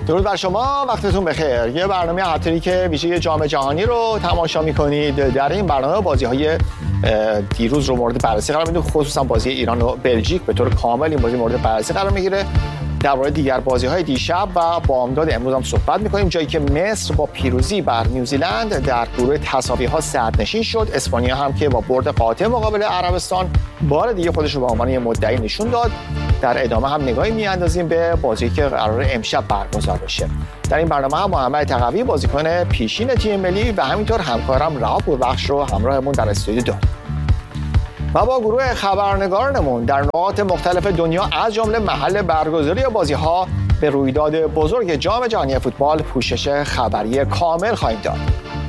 درود بر شما، وقتتون بخیر. یه برنامه هفتگی که ویژه جام جهانی رو تماشا می‌کنید. در این برنامه بازی‌های دیروز رو مورد بررسی قرار میدیم، خصوصا بازی ایران و بلژیک به طور کامل این بازی مورد بررسی قرار میگیره. درباره دیگر بازی‌های دیشب و بامداد امروز هم صحبت می‌کنیم. جایی که مصر با پیروزی بر نیوزیلند در گروه تساوی‌ها صدرنشین شد، اسپانیا هم که با برد قاطع مقابل عربستان بار دیگه خودش رو به عنوان مدعی نشون داد. در ادامه هم نگاهی می‌اندازیم به بازی که قراره امشب برگزار بشه. در این برنامه هم محمد تقوی بازیکن پیشین تیم ملی و همینطور همکارم رها پوربخش رو همراهمون در استودیو داریم. و با گروه خبرنگارانمون در نقاط مختلف دنیا از جمله محل برگزاری بازی‌ها به رویداد بزرگ جام جهانی فوتبال پوشش خبری کامل خواهیم داد.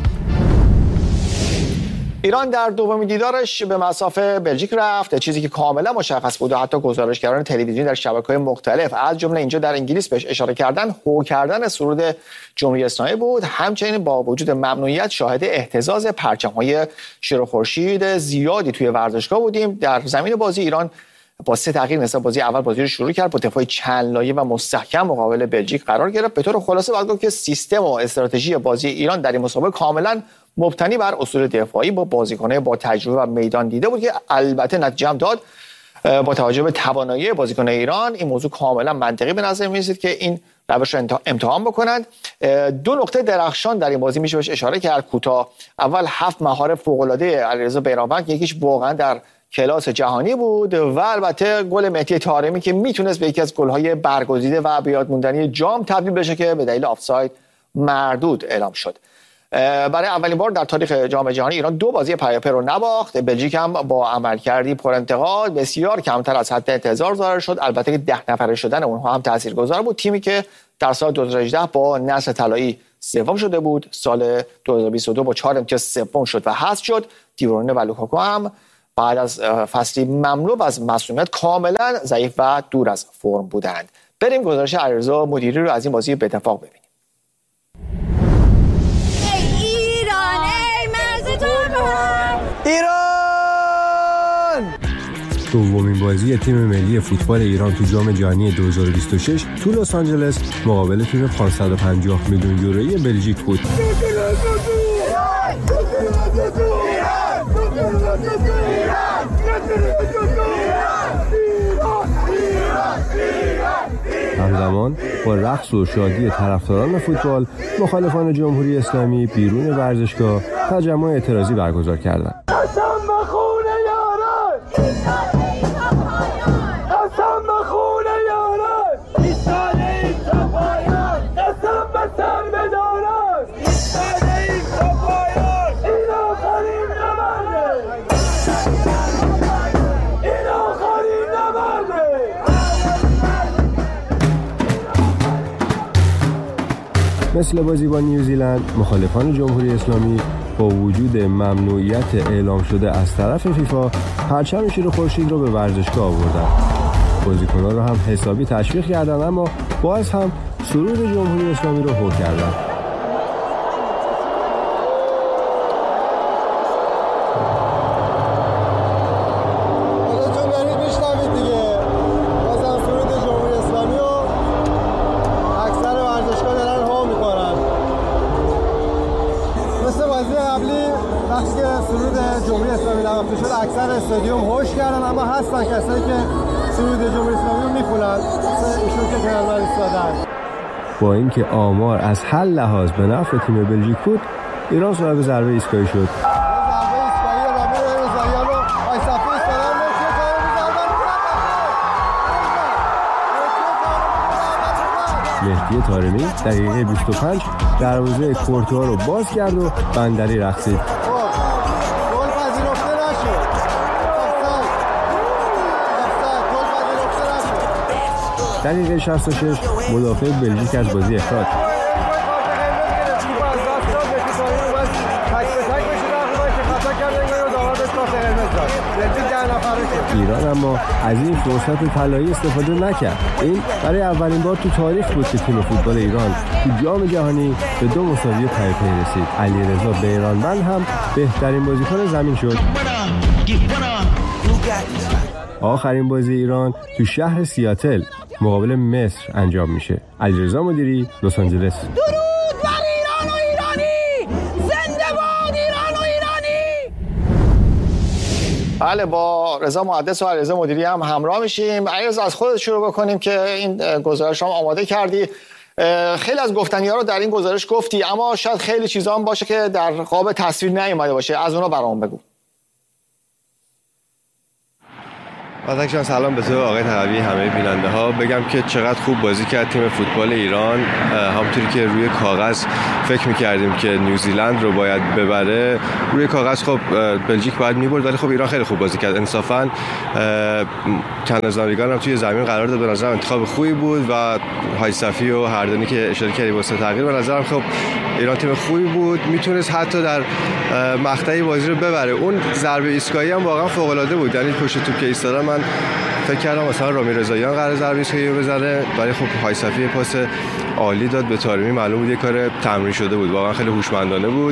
ایران در دومین دیدارش به مصاف بلژیک رفت، چیزی که کاملا مشخص بود و حتی گزارشگران تلویزیونی در شبکه‌های مختلف از جمله اینجا در انگلیس بهش اشاره کردن، هو کردن سرود جمهوری اسلامی بود. همچنین با وجود ممنوعیت شاهد اهتزاز پرچم‌های شیر و خورشید زیادی توی ورزشگاه بودیم. در زمین بازی ایران با 3 تغییر نسبت بازی اول بازی رو شروع کرد، با دفاع چند لایه و مستحکم مقابل بلژیک قرار گرفت. به طور خلاصه باید گفت که سیستم و استراتژی بازی ایران در این مسابقه کاملا مبتنی بر اصول دفاعی با بازیکنان با تجربه و میدان دیده بود که البته نتیجه هم داد. با توجه به توانایی بازیکن ایران این موضوع کاملا منطقی به نظر می‌رسید که این روش رو امتحان بکنند. 2 نقطه درخشان در این بازی میشه بهش اشاره کرد کوتاه. اول 7 مهار فوق‌العاده علیرضا بیرانوند، یکیش واقعا در کلاس جهانی بود و البته گل مهدی طارمی که میتونست به یکی از گل‌های برگزیده و به یاد موندنی جام تبدیل بشه که به دلیل آفساید مردود اعلام شد. برای اولین بار در تاریخ جام جهانی ایران 2 بازی پیاپی رو نباخت. بلژیک هم با عملکردی پر انتقاد بسیار کمتر از حد انتظار ظاهر شد. البته که 10 نفره شدن اونها هم تاثیرگذار بود. تیمی که در سال 2018 با نصر طلایی سوم شده بود، سال 2022 با 4 امتیاز سوم شد و حذف شد. دیورونه و لوکاکو هم بعد از فصلی مملو از معصومیت کاملا ضعیف و دور از فرم بودند. بریم گزارش علیرضا مدیری رو از این بازی به اتفاق ببینیم. ایران! دومین بازی تیم ملی فوتبال ایران تو جام جهانی 2026 تو لس آنجلس مقابل تیم 550 میلیون یورویی بلژیک بود. همزمان با رقص و شادی طرفداران فوتبال، مخالفان جمهوری اسلامی بیرون ورزشگاه تجمع اعتراضی برگزار کردند. مثل بازی با نیوزیلند، مخالفان جمهوری اسلامی با وجود ممنوعیت اعلام شده از طرف فیفا پرچم شیر خورشید رو به ورزشگاه آوردن. بازیکنان رو هم حسابی تشویق کردن، اما باز هم سرود جمهوری اسلامی رو هو کردن. اکثر استادیوم هوش کردن، اما هستن کسایی که سرود جمهوری اسلامی رو میخونن، ایشون که کنار من ایستادن. با اینکه آمار از هر لحاظ به نفع تیم بلژیک بود، ایران صاحب ضربه ایستگاهی شد. مهدی طارمی دقیقه 25 دروازه کورتوا رو باز کرد و بندری رقصید. دقیقه 66 مدافع بلژیک از بازی اخراج. ایران اما از این فرصت طلایی استفاده نکرد. این برای اولین بار تو تاریخ بود که تیم فوتبال ایران تو جام جهانی به 2 مساوی پیاپی رسید. علیرضا بیرانوند هم بهترین بازیکن زمین شد. آخرین بازی ایران تو شهر سیاتل مقابل مصر انجام میشه. علیرضا مدیری، لس آنجلس. درود بر ایران و ایرانی، زنده باد ایران و ایرانی. بله، با رضا محدث و علیرضا مدیری هم همراه میشیم. علیرضا، از خودت شروع بکنیم که این گزارش هم آماده کردی. خیلی از گفتنی‌ها رو در این گزارش گفتی، اما شاید خیلی چیزا هم باشه که در قاب تصویر نیومده باشه، از اونها برام بگو. بازم سلام به تو آقای تقوی، همه بیننده ها. بگم که چقدر خوب بازی کرد تیم فوتبال ایران. همونطوری که روی کاغذ فکر می‌کردیم که نیوزیلند رو باید ببره، روی کاغذ خب بلژیک باید می‌برد، ولی خب ایران خیلی خوب بازی کرد. انصافاً کنزاریگان هم توی زمین قرار داد، به نظرم انتخاب خوبی بود و هایصفی و هردانی که اشاره کردی واسه تغییر، به نظرم خب ایران تیم خوبی بود، میتونست حتی در مقطعی بازی رو ببره. اون ضربه ایستگاهی هم واقعا فوق‌العاده بود، یعنی پشت توپ که ایستادن من فکر کردم مثلا رامی رضاییان قرار ضربه ایستگاهی رو بزنه، ولی خب هایصفی پاس عالی داد به طارمی. معلوم بود یه کار تمرین شده بود، واقعا خیلی هوشمندانه بود.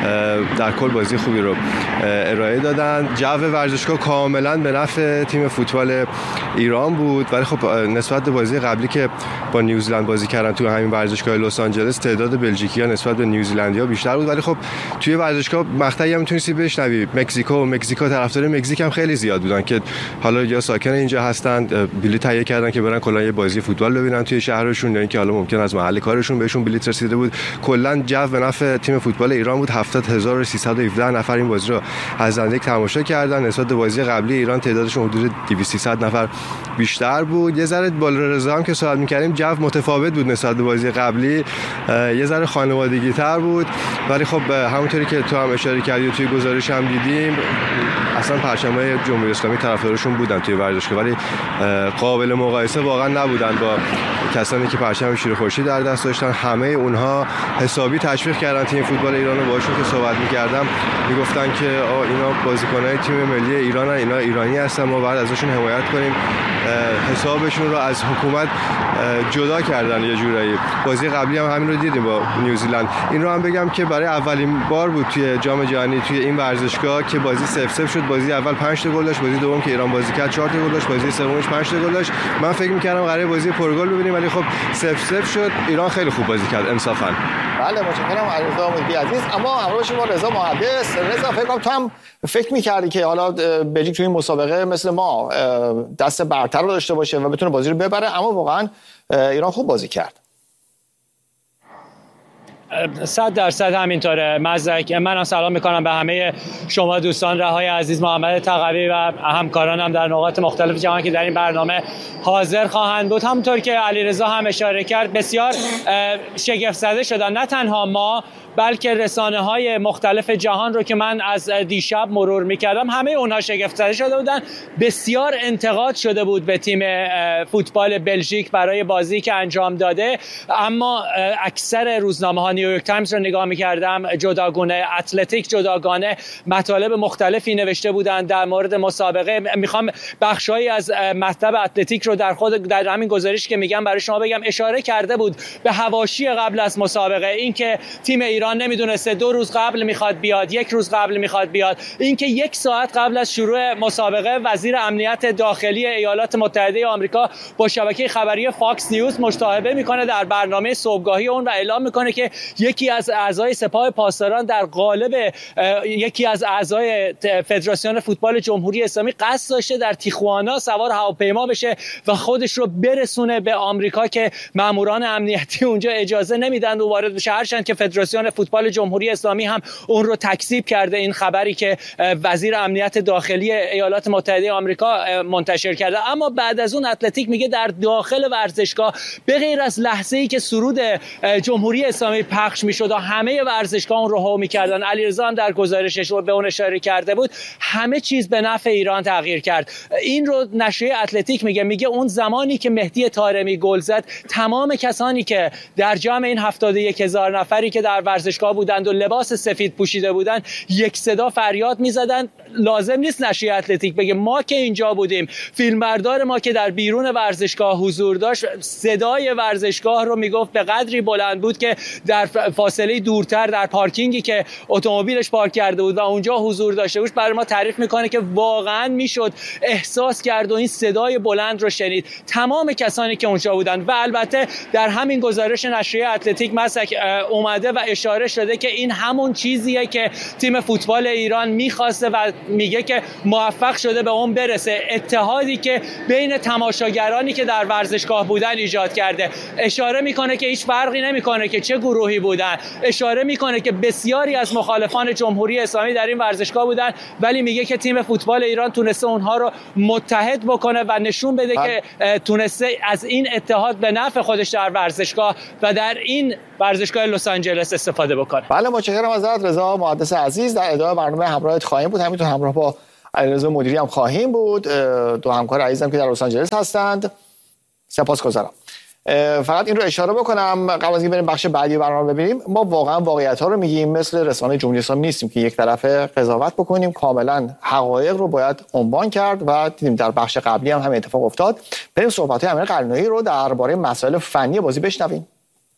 در کل بازی خوبی رو ارائه دادن. جو ورزشگاه کاملا به نفع تیم فوتبال ایران بود، ولی خب نسبت به بازی قبلی که با نیوزیلند بازی کردن تو همین ورزشگاه لس آنجلس، تعداد بلژیکی‌ها نسبت به نیوزیلندی‌ها بیشتر بود، ولی خب توی ورزشگاه مقطعی هم میتونستی بشنوی مکزیکو طرفدار مکزیک هم خیلی زیاد بودن که حالا یا ساکن اینجا هستن، بلیط تهیه کردن که برن کلا یه بازی فوتبال ببینن توی شهرشون، یا اینکه حالا ممکن از محل کارشون بهشون بلیط رسیده بود. کلا جو به نفع تیم فوتبال ایران بود. 70317 نفر این بازی رو از نزدیک تماشا کردن. نسبت به بازی قبلی ایران تعدادشون حدود 2300 نفر بیشتر بود. یه ذره با رضا هم که صحبت می‌کردیم جو متفاوت بود نسبت به بازی قبلی، یه ذره خانوادگی‌تر بود، ولی خب همونطوری که تو هم اشاره کردی و توی گزارش هم دیدیم، اصلا پرچم‌های جمهوری اسلامی طرفدارشون بودن توی ورزشگاه، ولی قابل مقایسه واقعا نبودن با کسانی که پرچم شیر خورشید در دست داشتن. همه اونها حسابی تشویق کردن تیم فوتبال ایران رو. باشون که صحبت می‌کردم میگفتن که اینا بازیکن‌های تیم ملی ایرانن، اینا ایرانی هستن، ما باید ازشون حمایت کنیم. حسابشون رو از حکومت جدا کردن یه جورایی. بازی قبلی هم همین رو دیدیم با نیوزیلند. این رو هم بگم که برای اولین بار بود توی جام جهانی توی این ورزشگاه که بازی 0-0 شد. بازی اول 5 تا گل داشت، بازی دوم که ایران بازی کرد 4 تا گل داشت، بازی سومش 5 تا گل داشت. من فکر می‌کردم قراره بازی پرگل ببینیم، ولی خب 0-0 شد. ایران خیلی خوب بازی کرد انصافا. بله، متشکرم علیرضا مدیری عزیز. اما همراه شما رضا محدث. رضا، فکر کنم تو هم فکر می‌کردی که حالا بلژیک توی این مسابقه مثل ما دست برتر رو داشته باشه و بتونه بازی رو ببره، اما واقعا ایران خوب بازی کرد. 100% همینطوره. مزدک، من هم سلام میکنم به همه شما دوستان رهای عزیز، محمد تقوی و همکارانم در نقاط مختلف جهان که در این برنامه حاضر خواهند بود. همونطور که علیرضا هم اشاره کرد، بسیار شگفت زده شدن، نه تنها ما بلکه رسانه‌های مختلف جهان رو که من از دیشب مرور می‌کردم، همه اونها شگفت زده شده بودن. بسیار انتقاد شده بود به تیم فوتبال بلژیک برای بازی که انجام داده، اما اکثر روزنامه‌ها، نیویورک تایمز رو نگاه می‌کردم، جداگانه، اتلتیک جداگانه مطالب مختلفی نوشته بودن در مورد مسابقه. میخوام بخشایی از مطلب اتلتیک رو در همین گزارش که میگم برای شما بگم. اشاره کرده بود به حواشی قبل از مسابقه، اینکه تیم ایران نمیدونسته 2 روز قبل میخواد بیاد، 1 روز قبل میخواد بیاد، اینکه 1 ساعت قبل از شروع مسابقه وزیر امنیت داخلی ایالات متحده آمریکا با شبکه خبری فاکس نیوز مصاحبه میکنه در برنامه صبحگاهی اون و اعلام میکنه که یکی از اعضای سپاه پاسداران در قالب یکی از اعضای فدراسیون فوتبال جمهوری اسلامی قصد داشته در تیخوانا سوار هواپیما بشه و خودش رو برسونه به آمریکا که ماموران امنیتی اونجا اجازه نمیدن او وارد بشه، هرچند که فدراسیون فوتبال جمهوری اسلامی هم اون رو تکذیب کرده. این خبری که وزیر امنیت داخلی ایالات متحده آمریکا منتشر کرده. اما بعد از اون اتلتیک میگه در داخل ورزشگاه به غیر از لحظه‌ای که سرود جمهوری اسلامی پخش میشد و همه ورزشگاه اون رو هو میکردن، علیرضا هم در گزارشش به اون اشاره کرده بود، همه چیز به نفع ایران تغییر کرد. این رو نشریه اتلتیک میگه اون زمانی که مهدی طارمی گل زد، تمام کسانی که در جمع این 71000 نفری که در ورزشگاه بودند و لباس سفید پوشیده بودند یک صدا فریاد میزدند. لازم نیست نشریه اتلتیک بگه، ما که اینجا بودیم، فیلمبردار ما که در بیرون ورزشگاه حضور داشت، صدای ورزشگاه رو میگفت به قدری بلند بود که در در فاصله دورتر در پارکینگی که اتومبیلش پارک کرده بود و اونجا حضور داشته بود برای ما تعریف میکنه که واقعا میشد احساس کرد و این صدای بلند رو شنید تمام کسانی که اونجا بودن. و البته در همین گزارش نشریه اتلتیک مسلک اومده و اشاره شده که این همون چیزیه که تیم فوتبال ایران میخواسته و میگه که موفق شده به اون برسه، اتحادی که بین تماشاگرانی که در ورزشگاه بودن ایجاد کرده. اشاره میکنه که هیچ فرقی نمیکنه که چه گروهی بودن، اشاره میکنه که بسیاری از مخالفان جمهوری اسلامی در این ورزشگاه بودن، ولی میگه که تیم فوتبال ایران تونسته اونها رو متحد بکنه و نشون بده که تونسته از این اتحاد به نفع خودش در ورزشگاه و در این ورزشگاه لس آنجلس استفاده بکنه. بله متشکرم ازت رضا محدث عزیز. در ادامه برنامه همراهت خواهیم بود، همینطور همراه با علیرضا مدیری هم خواهیم بود، دو همکار عزیزم که در لس آنجلس هستند. سپاسگزارم. فقط این رو اشاره بکنم قبل از اینکه بریم بخش بعدی برنامه ببینیم، ما واقعا واقعیت‌ها رو میگیم، مثل رسانه جمهوری اسلامی نیستیم که یک طرفه قضاوت بکنیم، کاملا حقایق رو باید عنوان کرد و دیدیم در بخش قبلی هم همین اتفاق افتاد. بریم صحبت‌های امیر قلعه‌نویی رو درباره مسائل فنی بازی بشنویم.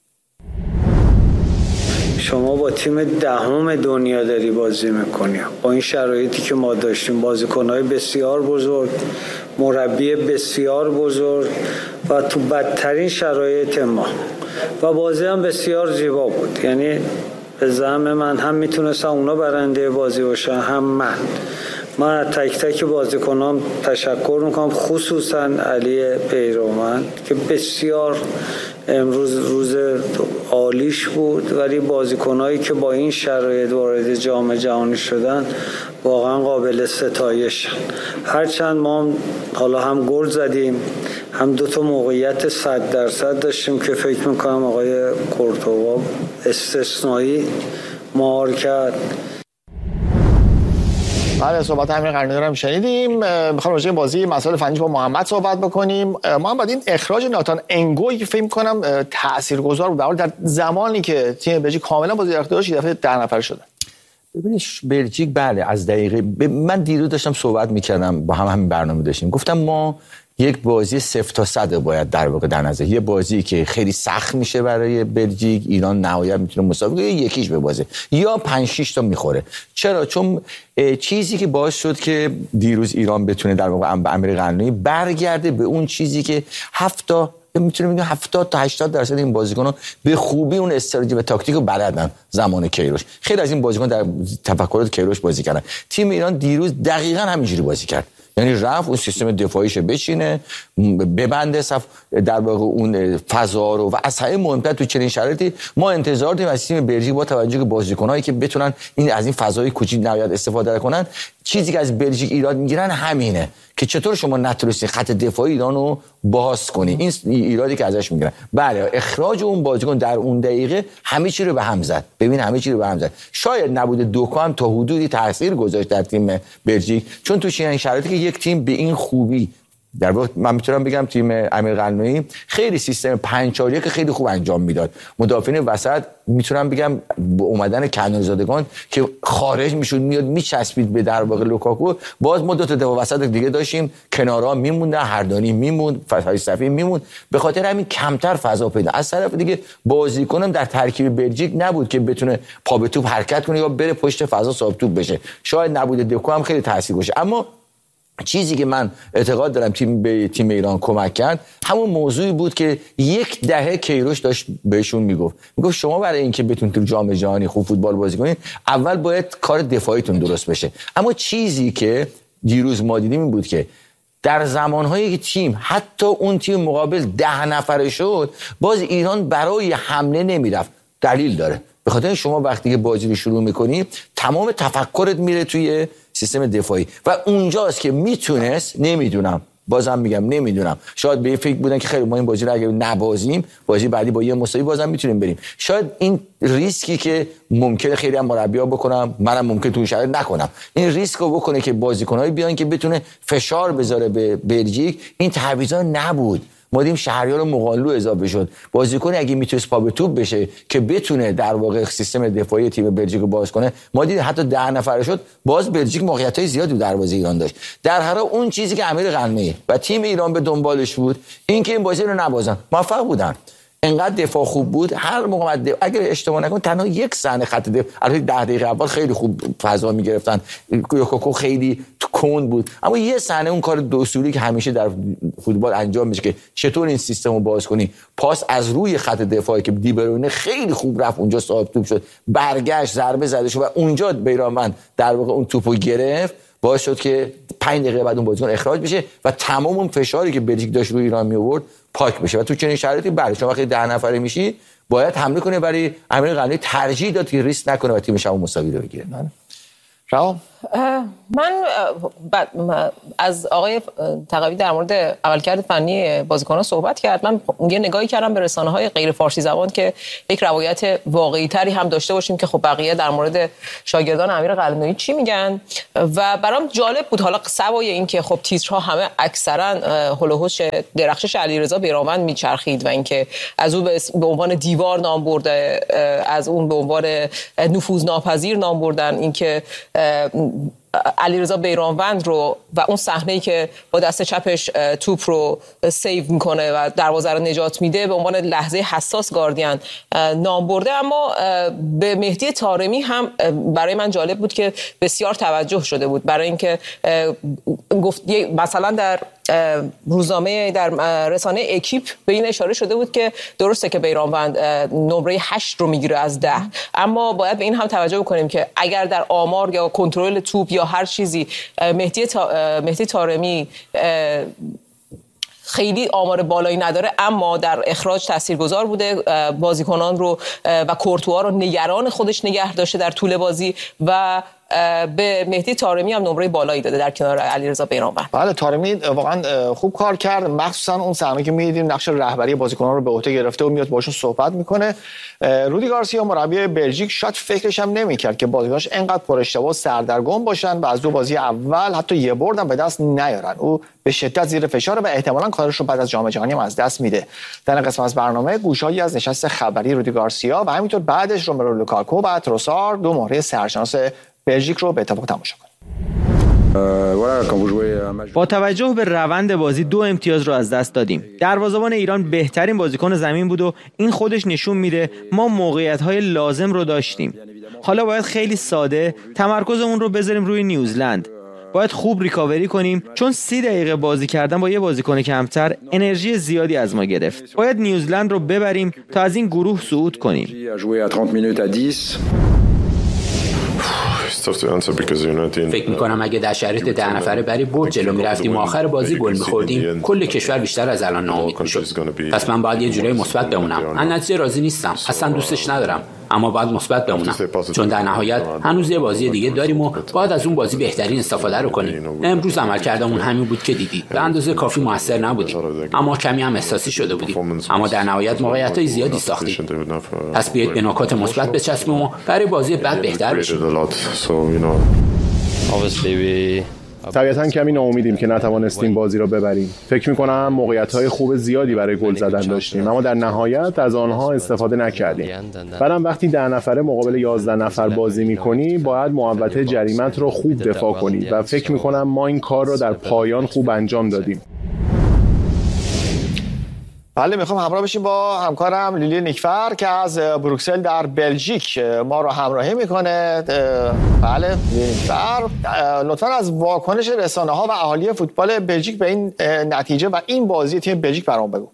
شما با تیم دهم دنیا داری بازی میکنی، با این شرایطی که ما داشتیم، بازیکن‌های بسیار بزرگ، مربی بسیار بزرگ و تو بدترین شرایط ما و بازی هم بسیار زیبا بود. یعنی به زعم من هم میتونستم اونا برنده بازی باشن هم من تک تک بازیکنام تشکر میکنم، خصوصا علی پیرومند که بسیار امروز روز عالیش بود، ولی بازیکنایی که با این شرایط وارد جام جهانی شدن واقعا قابل ستایش. هرچند ما حالا هم گل زدیم هم 2 موقعیت 100% داشتیم که فکر میکنم آقای کورتوا استثنایی مهار کرد. بله صحبت امیر قلعه‌نویی رو هم شنیدیم. میخوام راجع به بازی مسائل فنی با محمد صحبت بکنیم. محمد، این اخراج ناتان انگوی فکر کنم تاثیرگذار بود در زمانی که تیم بلژیک کاملا بازی در اختیارش یه دفعه 10 نفره شده. ببینید بلژیک بله از دقیقه من دیروز داشتم صحبت میکردم با همین برنامه داشتیم، گفتم ما یک بازی 0 تا 100 باید در واقع در نظر، یه بازی که خیلی سخت میشه برای بلژیک، ایران نهایت میتونه مساوی یکیش ببازه یا 5-6 تا میخوره. چرا؟ چون چیزی که باعث شد که دیروز ایران بتونه در واقع امیر قلعه‌نویی برگرده به اون چیزی که میتونیم بگیم 70 تا 80% این بازیکن‌ها به خوبی اون استراتژی و تاکتیک رو بلدن. زمان کیروش خیلی از این بازیکن در تفکرات کیروش بازی کردن. تیم ایران دیروز دقیقاً همینجوری بازی کرد، یعنی رفت اون سیستم دفاعیشو بچینه، ببنده صف در واقع اون فضا رو. و از همه مهمتر تو چنین شرایطی ما انتظار داریم از تیم بلژیک با توجه به بازیکنایی که بتونن از این فضای کوچیک نهایت استفاده کنن. چیزی که از بلژیک ایراد میگیرن همینه که چطور شما نتونستی خط دفاعی ایران رو باز کنی. این ایرادی که ازش میگیرن. بله اخراج اون بازیکن در اون دقیقه همه چی رو به هم زد. ببین همه چی رو به هم زد. شاید نبوده دوکو هم تا حدودی تاثیر گذاشت در تیم بلژیک، چون تو چنین شرایطی که یک تیم به این خوبی در واقع من میتونم بگم تیم امیر قلعه‌نویی خیلی سیستم 5-4-1 که خیلی خوب انجام میداد. مدافعین وسط میتونم بگم با اومدن کنعانی‌زادگان که خارج میشد میاد میچسبید به در واقع لوکاکو، باز ما 2 تا دفاع وسط دیگه داشتیم، کنارا میموندن، هردانی میموند، فتحی صفی میموند، به خاطر همین کمتر فضا پیدا. از طرف دیگه بازیکنم در ترکیب بلژیک نبود که بتونه پا به توپ حرکت کنه یا بره پشت فضا صاحب توپ بشه. شاید نبوده دکو هم خیلی تاثیر گذاشت. اما چیزی که من اعتقاد دارم به تیم ایران کمک کرد همون موضوعی بود که 10 دهه کیروش داشت بهشون میگفت شما برای اینکه بتونید تو جام جهانی خوب فوتبال بازی کنید اول باید کار دفاعیتون درست بشه. اما چیزی که دیروز ما دیدیم این بود که در زمانهایی که تیم حتی اون تیم مقابل 10 نفره شد باز ایران برای حمله نمیرفت. دلیل داره، به خاطر شما وقتی که بازی رو شروع میکنی تمام تفکرت میره توی سیستم دفاعی و اونجاست که میتونست، نمیدونم بازم میگم نمیدونم، شاید به فکر بودن که خیلی ما این بازی رو اگه نبازیم بازی بعدی با یه مساوی بازم میتونیم بریم. شاید این ریسکی که ممکنه خیلی هم مربی‌ها بکنم، منم ممکن تو شرایط نکنم، این ریسک رو بکنه که بازیکن‌های بیان که بتونه فشار بذاره به بلژیک، این تعویضا نبود. ما دیدیم شهریار مقالو اضافه شد، بازیکنی اگه میتونه پا به توپ بشه که بتونه در واقع سیستم دفاعی تیم بلژیک رو باز کنه. ما دیدیم حتی 10 نفره شد باز بلژیک موقعیت‌های زیادی در دروازه ایران داشت. در هر حال اون چیزی که امیر قلعه‌نویی و تیم ایران به دنبالش بود این که این بازی رو نبازن، موفق بودن. انقدر دفاع خوب بود. هر موقع اگر اشتباه نکنم تنها یک صحنه خط دفاع البته 10 دقیقه اول خیلی خوب فضا می‌گرفتن، کوکو خیلی کند بود، اما یه صحنه اون کار اصولی که همیشه در فوتبال انجام میشه که چطور این سیستم رو باز کنی، پاس از روی خط دفاعی که دیبروینه خیلی خوب رفت اونجا صاحب توپ شد، برگشت ضربه زده شد و اونجا بیرانوند در واقع اون توپو گرفت، باعث شد که 5 دقیقه بعد اون بازیکن اخراج بشه و تمام اون فشاری که بلژیک داشت روی ایران می آورد پاک بشه. و تو چنین شرایطی برای شما وقتی 10 نفره میشی باید حمله کنه، برای امیر قلعه‌ای ترجیح داد که ریسک نکنه و تیمش هم مساوی رو بگیره. من از آقای تقوی در مورد عملکرد فنی بازیکنان صحبت کرد. من یه نگاهی کردم به رسانه‌های غیر فارسی زبان که یک روایت واقعی‌تری هم داشته باشیم که خب بقیه در مورد شاگردان امیر قلعه‌ای چی میگن و برام جالب بود. حالا سوای این که خب تیترها همه اکثرا هولوحوش درخشش علیرضا بیرانوند میچرخید و اینکه از او به عنوان دیوار نام برده، از اون به عنوان نفوذناپذیر نام بردن، اینکه علیرضا بیرانوند رو و اون صحنه‌ای که با دست چپش توپ رو سیو میکنه و دروازه رو نجات میده به عنوان لحظه حساس گاردین نام برده. اما به مهدی طارمی هم برای من جالب بود که بسیار توجه شده بود، برای اینکه گفت مثلا در روزنامه در رسانه اکیپ به این اشاره شده بود که درسته که بیرانوند نمره 8 رو میگیره از 10، اما باید به این هم توجه بکنیم که اگر در آمار یا کنترل توپ یا هر چیزی مهدی طارمی خیلی آمار بالایی نداره، اما در اخراج تاثیرگذار بوده، بازیکنان رو و کورتوا رو نگران خودش نگه داشته در طول بازی و به مهدی طارمی هم نمره بالایی داده در کنار علیرضا بیرانوند. بله، طارمی واقعا خوب کار کرد، مخصوصا اون صحنه که می‌دیدیم نقش رهبری بازیکنان رو به عهده گرفته و میاد باشون صحبت میکنه. رودی گارسیا مربی بلژیک شاید فکرش هم نمی‌کرد که بازیکناش اینقدر پر اشتباه و سردرگم باشن و از 2 بازی اول حتی یه برد هم به دست نیارن. او به شدت زیر فشار و احتمالاً کارش رو بعد از جام جهانی هم از دست میده. در این قسمت از برنامه گوشهایی از نشست خبری رودی گارسیا و همینطور بعدش روملو لوکاکو و تروسار 2 مهره سرشناس بلژیک رو به اتفاق تماشا کنیم. با توجه به روند بازی 2 امتیاز رو از دست دادیم. دروازه‌بان ایران بهترین بازیکن زمین بود و این خودش نشون میده ما موقعیت‌های لازم رو داشتیم. حالا باید خیلی ساده تمرکزمون رو بذاریم روی نیوزلند. باید خوب ریکاوری کنیم چون 30 دقیقه بازی کردن با یه بازیکن کمتر انرژی زیادی از ما گرفت. باید نیوزلند رو ببریم تا از این گروه صعود کنیم. فکر میکنم اگه در شرایط 10 نفره بری برد جلو میرفتیم و آخر بازی گل میخوردیم کل کشور بیشتر از الان ناامید میشد. پس من باید یه جورایی مثبت بمونم. من نتیجه راضی نیستم، اصلا دوستش ندارم، اما باید مثبت بمونم چون در نهایت هنوز یه بازی دیگه داریم و باید از اون بازی بهترین استفاده رو کنیم. امروز عملکردمون همین بود که دیدید، به اندازه کافی موثر نبودیم، اما کمی هم احساسی شده بودیم، اما در نهایت موقعیت‌های زیادی ساختیم. پس بیایید به نکات مثبت بچسبیم و برای بازی بعد بهتر بشیم. طبیعتاً کمی ناامیدیم که نتوانستیم بازی را ببریم. فکر می‌کنم موقعیت‌های خوب زیادی برای گل زدن داشتیم، اما در نهایت از آنها استفاده نکردیم. بعدم وقتی 10 نفره مقابل 11 نفر بازی می‌کنی، باید محوطه جریمت را خوب دفاع کنی و فکر می‌کنم ما این کار را در پایان خوب انجام دادیم. بله، میخوام همراه بشیم با همکارم لیلی نیکفر که از بروکسل در بلژیک ما رو همراهی میکنه. بله لیلی نیکفر، لطفا از واکنش رسانه‌ها و اهالی فوتبال بلژیک به این نتیجه و این بازی تیم بلژیک برام بگو.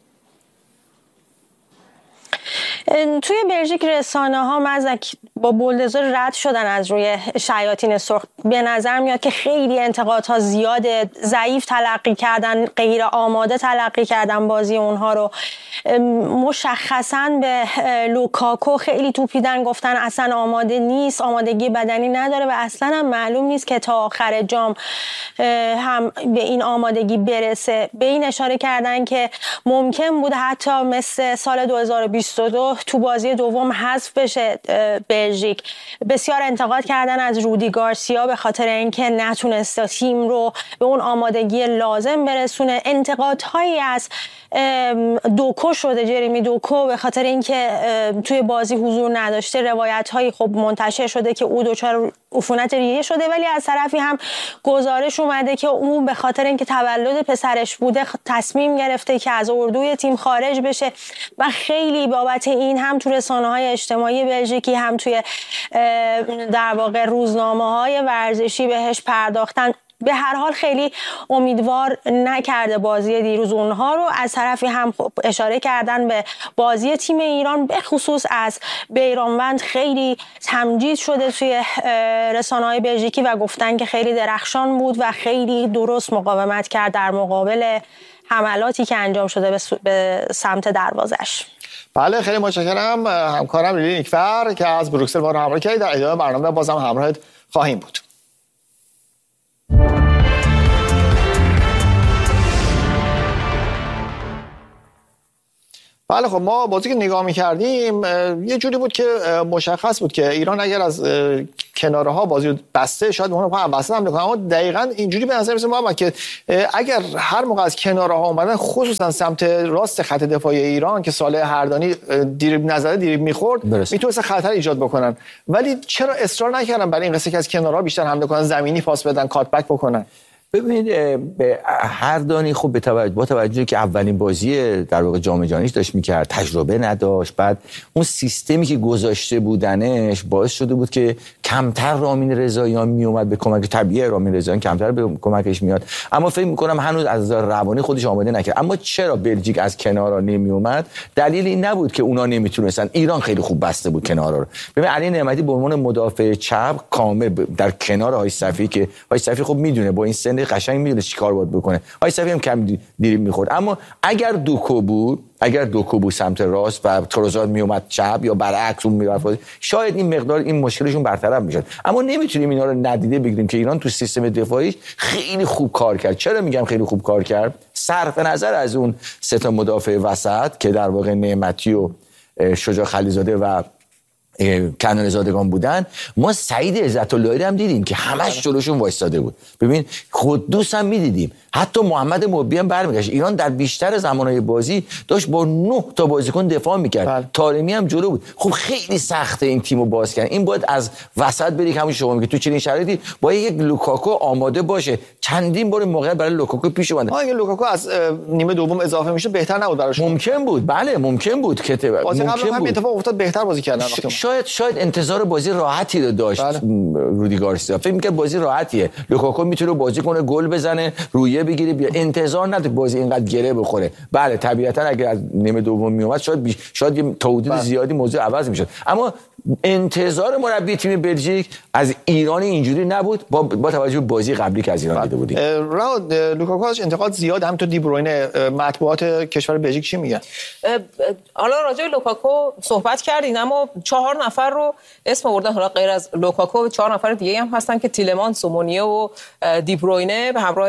توی بلژیک رسانه‌ها مزدک با بولدوزر رد شدن از روی شیاطین سرخ. به نظر میاد که خیلی انتقادها زیاده، ضعیف تلقی کردن، غیر آماده تلقی کردن بازی اونها رو. مشخصاً به لوکاکو خیلی توپیدن، گفتن اصلا آماده نیست، آمادگی بدنی نداره و اصلا هم معلوم نیست که تا آخر جام هم به این آمادگی برسه. به این اشاره کردن که ممکن بود حتی مثل سال 2022 تو بازی دوم حذف بشه بلژیک. بسیار انتقاد کردن از رودی گارسیا به خاطر اینکه نتونست تیم رو به اون آمادگی لازم برسونه. انتقادهایی از دوکو شده، جرمی دوکو، به خاطر اینکه توی بازی حضور نداشته. روایت‌هایی خب منتشر شده که او دچار عفونت ریه شده، ولی از طرفی هم گزارش اومده که اون به خاطر اینکه تولد پسرش بوده تصمیم گرفته که از اردوی تیم خارج بشه و خیلی بابت این هم تو رسانه‌های اجتماعی بلژیکی هم توی در واقع روزنامه‌های ورزشی بهش پرداختن. به هر حال خیلی امیدوار نکرده بازی دیروز اونها رو. از طرفی هم اشاره کردن به بازی تیم ایران، به خصوص از بیرانوند خیلی تمجید شده توی رسانه‌های بلژیکی و گفتن که خیلی درخشان بود و خیلی درست مقاومت کرد در مقابل حملاتی که انجام شده به سمت دروازش. بله خیلی متشکرم همکارم لیلی نیکفر که از بروکسل ما رو همراه کردید. در ادامه برنامه بازم همراهت خواهیم بود. بله خب ما بازی که نگاه می‌کردیم یه جوری بود که مشخص بود که ایران اگر از کناره ها بازی رو بسته شاید اونها هم وسط حمله کنه، اما دقیقاً اینجوری به نظر میاد که اگر هر موقع از کناره ها اومدن خصوصا سمت راست خط دفاعی ایران که صالح هردانی دیریب نظر دیریب می‌خورد میتونست خطر ایجاد بکنن، ولی چرا اصرار نکردن برای این قصه که از کناره ها بیشتر حمله کنن، زمینی پاس بدن، کات بک بکنن؟ ببینید هردانی خب با توجه که اولین بازی در واقع جام جهانیش داشت میکرد، تجربه نداشت، بعد اون سیستمی که گذاشته بودنش باعث شده بود که کمتر رامین رضاییان میومد به کمک. طبیعیه رامین رضاییان کمتر به کمکش میاد، اما فکر میکنم هنوز از روانی خودش آماده نکرد. اما چرا بلژیک از کنارا نمیومد؟ دلیل این نبود که اونا نمیتونستن، ایران خیلی خوب بسته بود کنارا رو. ببین علی نعمتی به عنوان مدافع چپ کامل در کنار های صفی که های صفی خب میدونه با این سن قشنگ میدونه چیکار باید بکنه، های صفی هم کم دیریب میخورد. اما اگر دوکو بود سمت راست و تروزاد میومد چپ یا برعکس اون میرفت، شاید این مقدار این مشکلشون برطرف میشد. اما نمیتونیم اینا رو ندیده بگیریم که ایران تو سیستم دفاعیش خیلی خوب کار کرد. چرا میگم خیلی خوب کار کرد؟ صرف نظر از اون سه تا مدافع وسط که در واقع نعمتی و شجاع خلیزاده و کنعانی زادگان بودن، ما سعید عزت‌اللهی هم دیدیم که همش جلوشون وایساده بود. ببین قدوس هم میدیدیم، حتی محمد موبی هم برمیگشت. ایران در بیشتر زمانهای بازی داشت با 9 تا بازیکن دفاع میکرد. طارمی هم جلو بود. خب خیلی سخته این تیمو باز کردن. این باید از وسط بری، همون شما میگی تو چنین شرایطی با یک لوکاکو آماده باشه. چندین بار موقعیت برای لوکاکو پیش اومد. اگه لوکاکو از نیمه دوم اضافه میشه بهتر نبود براش؟ ممکن بود، بله ممکن بود که بازی قبل هم اتفاق افتاد، بهتر بازی کردن. شاید انتظار بازی راحتی رو داشت رودی گارسیا. فکر می‌کرد بازی راحتیه، لوکاکو میتونه بازی کنه، گل بزنه، رویه بگیره، بیا. انتظار نداشت بازی اینقدر گره بخوره. بله طبیعتا اگر از نیمه دوم میومد شاید تا حدود زیادی موضوع عوض میشد. اما انتظار مربی تیم بلژیک از ایران اینجوری نبود با توجه به بازی قبلی که از ایران دیده بودیم. لوکاکو ازش انتقاد زیاد، همینطور دی بروینه. مطبوعات کشور بلژیک چی میگن؟ حالا راجع به لوکاکو صحبت کردین، اما 4 نفر رو اسم آوردن. حالا غیر از لوکاکو 4 نفر دیگه هم هستن که تیلمانس و مونیه و دی بروینه به همراه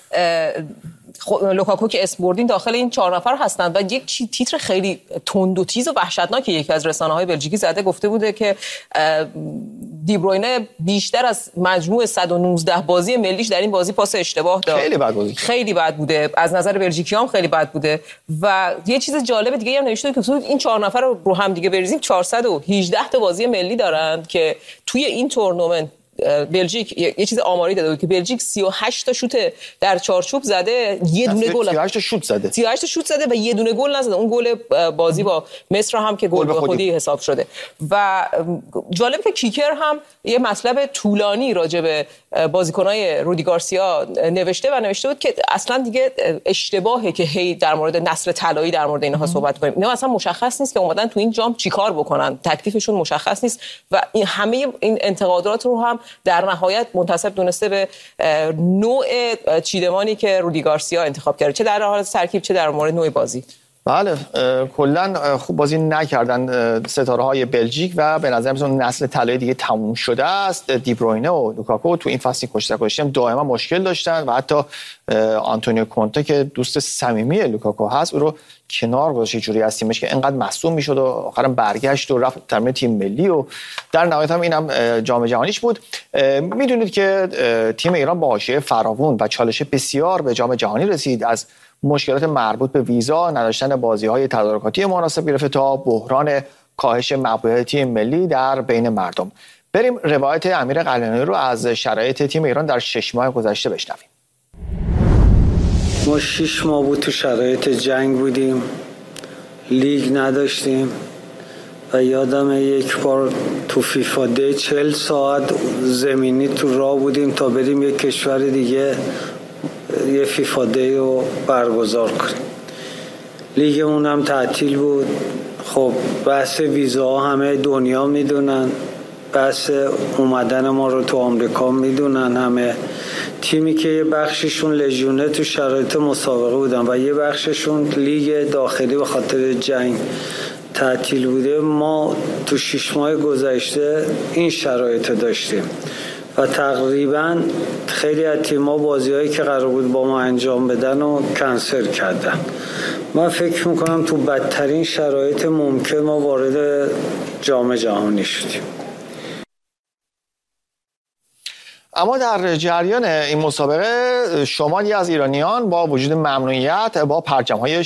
لوکاکو که اسم بردین داخل این 4 نفر هستند. و یک تیتر خیلی تند و تیز و وحشتناک یکی از رسانه‌های بلژیکی زده، گفته بوده که دی بروینه بیشتر از مجموع 119 بازی ملیش در این بازی پاس اشتباه داد. خیلی بد بوده، از نظر بلژیکی هم خیلی بد بوده. و یه چیز جالب دیگه هم نوشته که این 4 نفر رو هم دیگه بریزیم 418 تا بازی ملی دارن که توی این تورنمنت بلژیک یه چیز آماری داده بود که بلژیک 38 تا شوت در چارچوب زده، یه دونه گل 38 تا شوت زده و یه دونه گل نزده. اون گل بازی با مصر هم که گل به خودی حساب شده. و جالب که کیکر هم یه مطلب طولانی راجع به بازیکنای رودی گارسیا نوشته بود که اصلا دیگه اشتباهه که هی در مورد نسل طلایی در مورد اینها صحبت کنیم. اینا اصلا مشخص نیست که اومدن تو این جام چیکار بکنن، تکلیفشون مشخص نیست و این همه این انتقادات رو هم در نهایت منتسب دونسته به نوع چیدمانی که رودی گارسیا انتخاب کرده، چه در حالت ترکیب چه در مورد نوع بازی. بله کلا خوب بازی نکردن ستاره های بلژیک و به نظر میاد نسل طلایی دیگه تموم شده است. دی بروینه و لوکاکو تو این فصل کشته هم دائما مشکل داشتن و حتی آنتونیو کونته که دوست صمیمی لوکاکو هست او رو کنار گذاشت جوری از تیمش که انقدر مصدوم میشد و آخرام برگشت و رفت تمرین تیم ملی و در نهایت هم اینم جام جهانیش بود. میدونید که تیم ایران با حاشیه فراوون و چالش بسیار به جام جهانی رسید، از مشکلات مربوط به ویزا، نداشتن بازی‌های تدارکاتی مناسب گرفته تا بحران کاهش مقبولیت تیم ملی در بین مردم. بریم روایت امیر قلعه‌نویی رو از شرایط تیم ایران در 6 ماه گذشته بشنویم. ما 6 ماه بود تو شرایط جنگ بودیم، لیگ نداشتیم و یادم یک بار تو فیفا دی 40 ساعت زمینی تو راه بودیم تا بریم یک کشور دیگه یه فیفا دی رو برگزار کنیم. لیگمون هم تعطیل بود. خب بحث ویزا همه دنیا میدونن، بحث اومدن ما رو تو آمریکا میدونن همه. تیمی که یه بخششون لژیونه تو شرایط مسابقه بودن و یه بخششون لیگ داخلی به خاطر جنگ تعطیل بوده. ما تو 6 ماه گذشته این شرایط داشتیم و تقریبا خیلی از تیم‌ها بازی‌هایی که قرار بود با ما انجام بدن و کنسل کردن. من فکر میکنم تو بدترین شرایط ممکن ما وارد جام جهانی شدیم. اما در جریان این مسابقه شمالی از ایرانیان با وجود ممنوعیت با پرچم‌های